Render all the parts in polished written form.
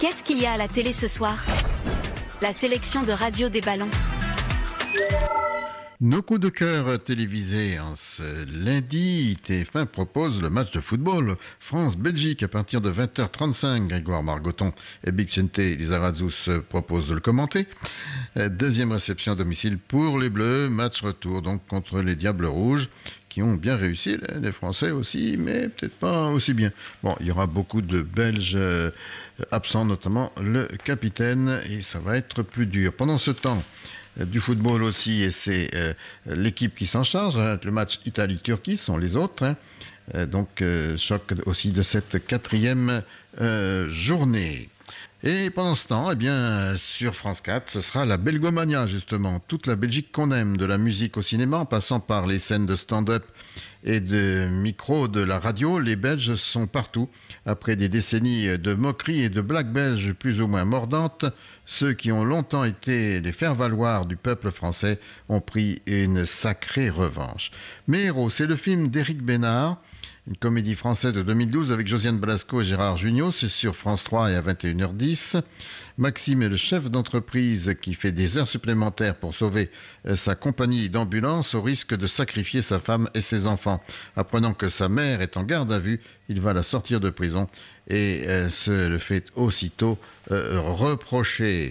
Qu'est-ce qu'il y a à la télé ce soir? La sélection de Radio des Ballons. Nos coups de cœur télévisés en ce lundi, TF1 propose le match de football France-Belgique à partir de 20h35. Grégoire Margoton et Bixente Lizarazus proposent de le commenter. Deuxième réception à domicile pour les Bleus, match retour donc contre les Diables Rouges qui ont bien réussi, les Français aussi, mais peut-être pas aussi bien. Bon, il y aura beaucoup de Belges absents, notamment le capitaine, et ça va être plus dur. Pendant ce temps, du football aussi, et c'est l'équipe qui s'en charge, hein, le match Italie-Turquie sont les autres, hein, donc choc aussi de cette quatrième journée. Et pendant ce temps, eh bien, sur France 4, ce sera la Belgomania, justement, toute la Belgique qu'on aime, de la musique au cinéma, en passant par les scènes de stand-up et de micro de la radio, les Belges sont partout. Après des décennies de moqueries et de blagues belges plus ou moins mordantes, ceux qui ont longtemps été les faire-valoir du peuple français ont pris une sacrée revanche. Mes héros, c'est le film d'Éric Bénard, une comédie française de 2012 avec Josiane Balasco et Gérard Jugnot, c'est sur France 3 et à 21h10. Maxime est le chef d'entreprise qui fait des heures supplémentaires pour sauver sa compagnie d'ambulance au risque de sacrifier sa femme et ses enfants. Apprenant que sa mère est en garde à vue, il va la sortir de prison et se le fait aussitôt reprocher.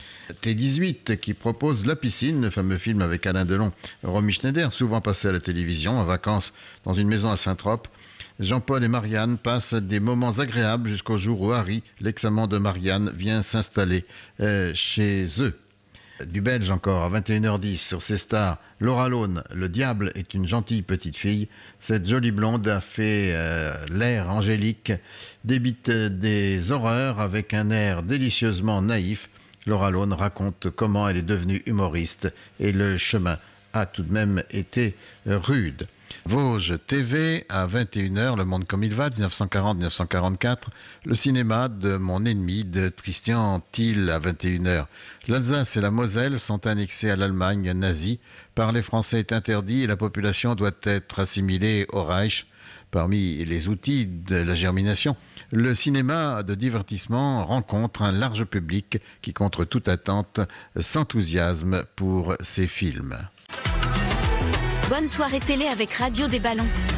T18 qui propose La Piscine, le fameux film avec Alain Delon, Romy Schneider, souvent passé à la télévision, en vacances dans une maison à Saint-Trope. Jean-Paul et Marianne passent des moments agréables jusqu'au jour où Harry, l'ex-amant de Marianne, vient s'installer chez eux. Du belge encore, à 21h10, sur ces stars, Laura Lone, le diable est une gentille petite fille. Cette jolie blonde a fait l'air angélique, débite des horreurs avec un air délicieusement naïf. Laura Lone raconte comment elle est devenue humoriste et le chemin a tout de même été rude. Vosges TV à 21h, Le Monde comme il va, 1940-1944, le cinéma de Mon ennemi de Christian Thiel à 21h. L'Alsace et la Moselle sont annexées à l'Allemagne nazie. Parler français est interdit et la population doit être assimilée au Reich. Parmi les outils de la germination, le cinéma de divertissement rencontre un large public qui, contre toute attente, s'enthousiasme pour ses films. Bonne soirée télé avec Radio des Ballons.